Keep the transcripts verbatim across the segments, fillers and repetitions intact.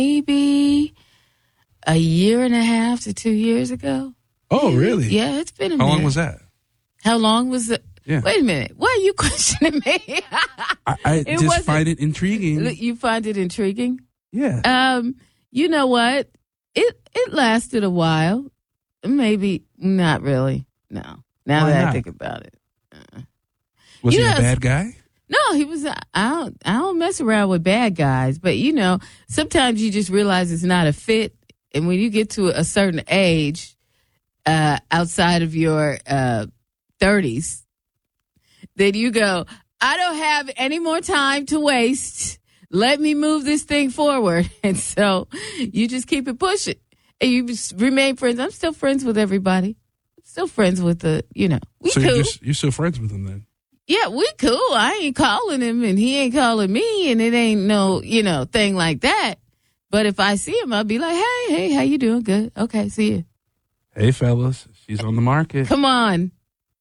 maybe a year and a half to two years ago. Oh, really? Yeah, it's been a How minute. long was that? How long was it? Yeah. Wait a minute. Why are you questioning me? I, I It just wasn't- find it intriguing. You find it intriguing? Yeah. Um, you know what? It it lasted a while. Maybe not really. No. Now Why that I not? think about it. Uh, Was you he know, a bad guy? No, he was. I don't. I don't mess around with bad guys, but you know, sometimes you just realize it's not a fit, and when you get to a certain age, uh, outside of your uh, thirties, then you go, I don't have any more time to waste. Let me move this thing forward, and so you just keep it pushing, and you just remain friends. I'm still friends with everybody. Still friends with the, you know, we so cool. you're, just, you're still friends with him then? Yeah, we cool. I ain't calling him and he ain't calling me and it ain't no, you know, thing like that. But if I see him, I'll be like, hey, hey, how you doing? Good. Okay, see you. Hey, fellas, she's on the market. Come on.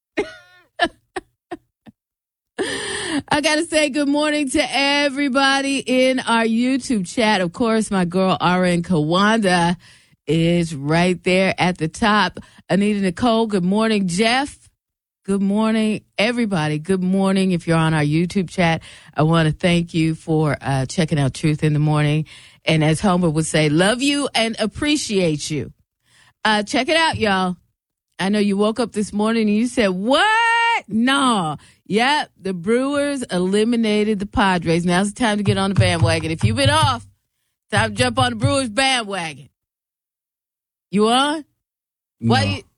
I got to say good morning to everybody in our YouTube chat. Of course, my girl, Aaron Kawanda, is right there at the top. Anita Nicole, good morning. Jeff, good morning. Everybody, good morning. If you're on our YouTube chat, I want to thank you for uh, checking out Truth in the Morning. And as Homer would say, love you and appreciate you. Uh, check it out, y'all. I know you woke up this morning and you said, what? No. Yep, the Brewers eliminated the Padres. Now's the time to get on the bandwagon. If you've been off, time to jump on the Brewers bandwagon. You on? No. Why you,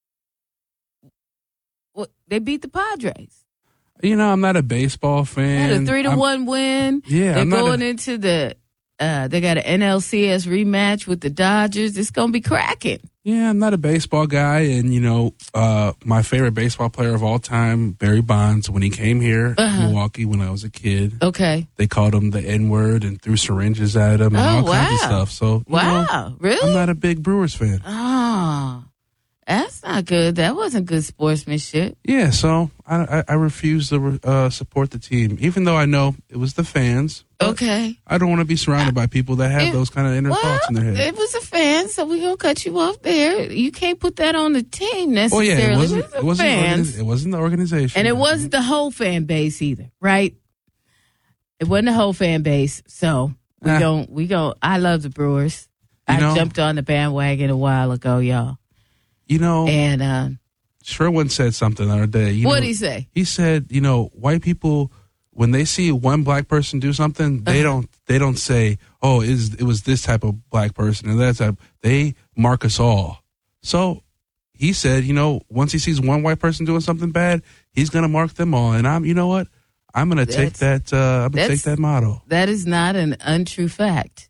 what, they beat the Padres. You know, I'm not a baseball They fan. had a three to I'm- one win. Yeah, They're I'm not going a- into the, uh, they got an N L C S rematch with the Dodgers. It's going to be cracking. Yeah, I'm not a baseball guy, and you know, uh, my favorite baseball player of all time, Barry Bonds, when he came here Uh-huh. in Milwaukee when I was a kid, Okay. they called him the N-word and threw syringes at him and Oh, all kinds of wow. stuff. So, you Wow. know, Really? I'm not a big Brewers fan. Oh, that's not good. That wasn't good sportsmanship. Yeah, so I, I, I refuse to uh, support the team, even though I know it was the fans. but Okay. I don't want to be surrounded by people that have It- those kind of inner Well, thoughts in their head. it was a fan, so we're going to cut you off there. You can't put that on the team Oh necessarily. yeah, it wasn't. It was the It wasn't. the fans. organi- it wasn't the organization, And it wasn't the whole fan base either, right? It wasn't the whole fan base. So we Nah. don't, we don't, I love the Brewers. You I know- jumped on the bandwagon a while ago, y'all. You know, And uh, Sherwin said something the other day. You what'd know, he say? He said, you know, white people, when they see one black person do something, they Uh-huh. don't they don't say, oh, it was, it was this type of black person and that type. They mark us all. So he said, you know, once he sees one white person doing something bad, he's gonna mark them all. And I'm, you know what? I'm gonna take That's- that. Uh, I'm gonna take that's- that motto. That is not an untrue fact.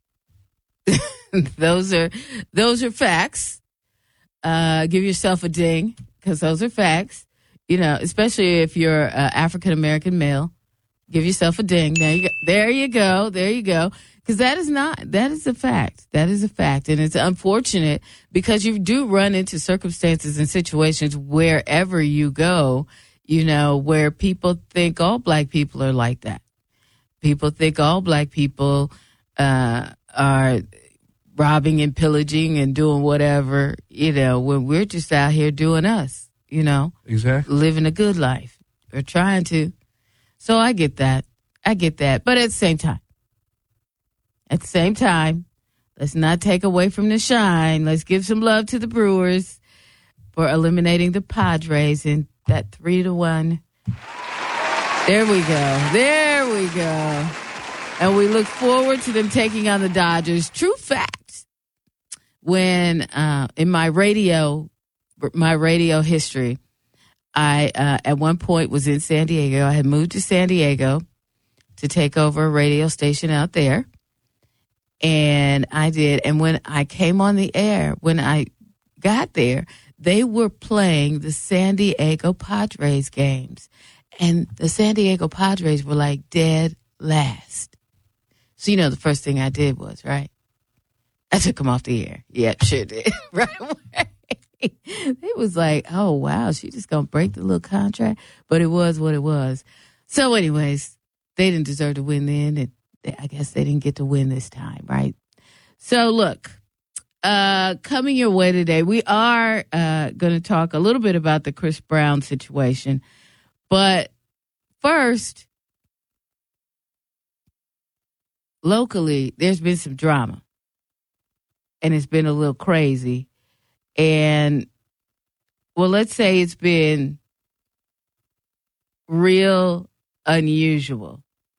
those are those are facts. Uh, give yourself a ding because those are facts. You know, especially if you're uh, African American male, give yourself a ding. There you go. There you go. There you go. Because that is not that is a fact. That is a fact, and it's unfortunate because you do run into circumstances and situations wherever you go. You know, where people think all black people are like that. People think all black people uh, are robbing and pillaging and doing whatever, you know, when we're just out here doing us, you know, Exactly. living a good life or trying to. So I get that. I get that. But at the same time, at the same time, let's not take away from the shine. Let's give some love to the Brewers for eliminating the Padres in that three to one. There we go. There we go. And we look forward to them taking on the Dodgers. True fact. When uh, in my radio, my radio history, I uh, at one point was in San Diego. I had moved to San Diego to take over a radio station out there. And I did. And when I came on the air, when I got there, they were playing the San Diego Padres games. And the San Diego Padres were like dead last. So, you know, the first thing I did was, right? I took them off the air. Yep, sure did. Right away. It was like, oh, wow, she just going to break the little contract. But it was what it was. So anyways, they didn't deserve to win then. And they, I guess they didn't get to win this time, right? So look, uh, coming your way today, we are uh, going to talk a little bit about the Chris Brown situation. But first, locally, there's been some drama. And it's been a little crazy. And, well, let's say it's been real unusual.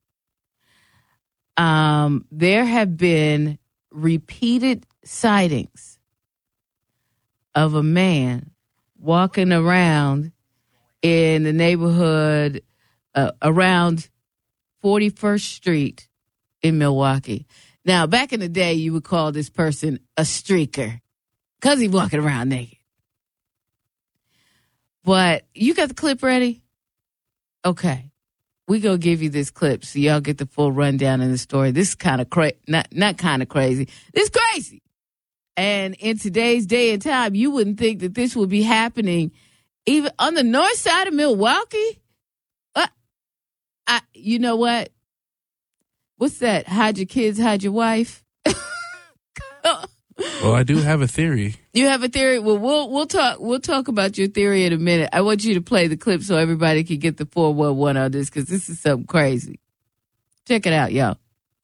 Um, there have been repeated sightings of a man walking around in the neighborhood uh, around forty-first Street in Milwaukee. Now, back in the day, you would call this person a streaker because he's walking around naked. But you got the clip ready? Okay. We gonna give you this clip so y'all get the full rundown in the story. This is kind of crazy, not not kind of crazy. This is crazy. And in today's day and time, you wouldn't think that this would be happening even on the north side of Milwaukee. Uh, I, you know what? What's that? Hide your kids, hide your wife. Well, I do have a theory. You have a theory? Well, we'll we'll talk we'll talk about your theory in a minute. I want you to play the clip so everybody can get the four one one on this because this is something crazy. Check it out, y'all.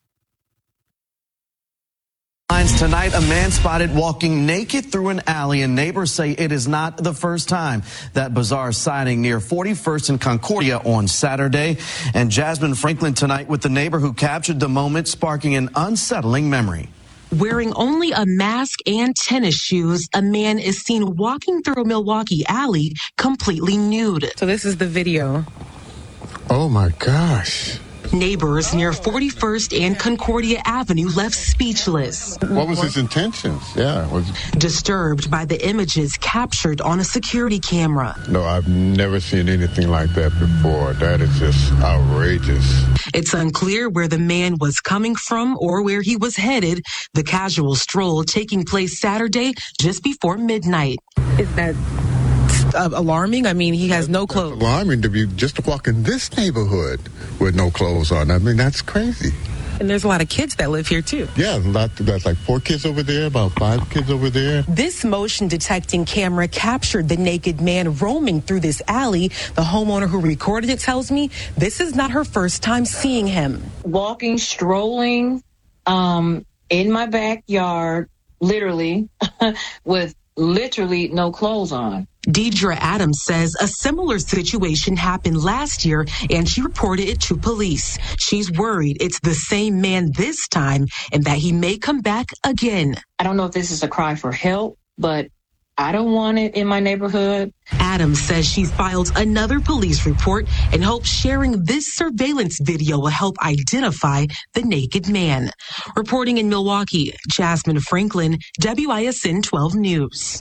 Tonight, a man spotted walking naked through an alley, and neighbors say it is not the first time. That bizarre sighting near forty-first and Concordia on Saturday. And Jasmine Franklin tonight with the neighbor who captured the moment, sparking an unsettling memory. Wearing only a mask and tennis shoes, a man is seen walking through a Milwaukee alley completely nude. So this is the video. Oh my gosh. Neighbors near forty-first and Concordia Avenue left speechless. What was his intentions? Yeah. Was... Disturbed by the images captured on a security camera. No, I've never seen anything like that before. That is just outrageous. It's unclear where the man was coming from or where he was headed. The casual stroll taking place Saturday just before midnight. Is that uh, alarming? I mean, he has no clothes. That's alarming to be just to walk in this neighborhood with no clothes on. I mean, that's crazy. And there's a lot of kids that live here, too. Yeah, lot, that's like four kids over there, about five kids over there. This motion detecting camera captured the naked man roaming through this alley. The homeowner who recorded it tells me this is not her first time seeing him. Walking, strolling um, in my backyard, literally, with literally no clothes on. Deidre Adams says a similar situation happened last year and she reported it to police. She's worried it's the same man this time and that he may come back again. I don't know if this is a cry for help, but I don't want it in my neighborhood. Adams says she's filed another police report and hopes sharing this surveillance video will help identify the naked man. Reporting in Milwaukee, Jasmine Franklin, W I S N twelve News.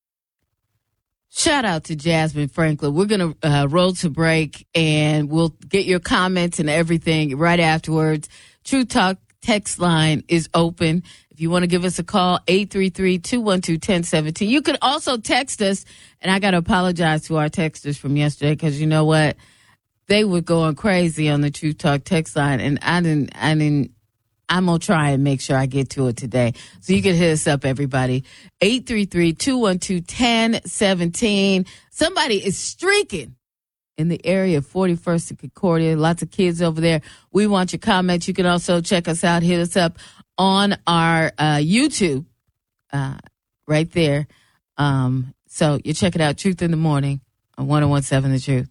Shout out to Jasmine Franklin. We're going to uh, roll to break, and we'll get your comments and everything right afterwards. True Talk text line is open. If you want to give us a call, eight three three, two one two, one zero one seven. You can also text us, and I got to apologize to our texters from yesterday because you know what? They were going crazy on the True Talk text line, and I didn't, I didn't, I'm going to try and make sure I get to it today. So you can hit us up, everybody. eight three three, two one two, one zero one seven. Somebody is streaking in the area of forty-first and Concordia. Lots of kids over there. We want your comments. You can also check us out. Hit us up on our uh, YouTube uh, right there. Um, so you check it out. Truth in the Morning on one oh one seven The Truth.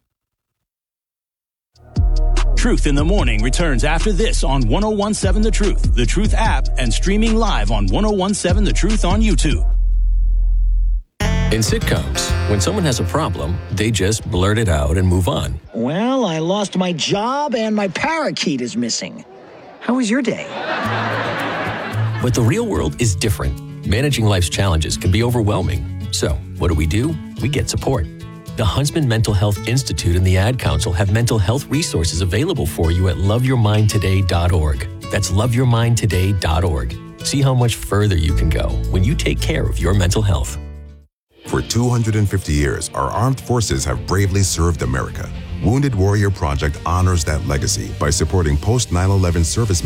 Truth in the Morning returns after this on one oh one seven The Truth, The Truth app, and streaming live on one oh one seven The Truth on YouTube. In sitcoms, when someone has a problem, they just blurt it out and move on. Well, I lost my job and my parakeet is missing. How was your day? But the real world is different. Managing life's challenges can be overwhelming. So, what do we do? We get support. The Huntsman Mental Health Institute and the Ad Council have mental health resources available for you at love your mind today dot org. That's love your mind today dot org. See how much further you can go when you take care of your mental health. For two hundred fifty years, our armed forces have bravely served America. Wounded Warrior Project honors that legacy by supporting post nine eleven service